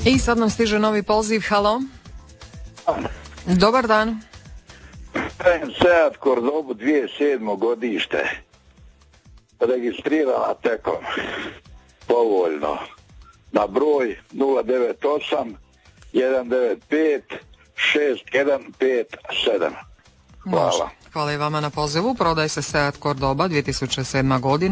I sad nam stiže novi poziv. Halo? Dobar dan. Seat Cordobu 2007. godište. Registrirala Tekom. Povoljno. Na broj 098 195 6157. Hvala. Hvala i vama na pozivu. Prodaje se Seat Cordoba 2007. godina.